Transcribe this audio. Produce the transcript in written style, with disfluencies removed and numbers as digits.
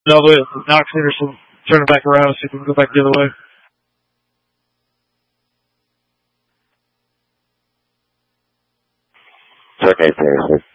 No, but Knox Henderson, turn it back around and see if we can go back the other way. It's okay, seriously.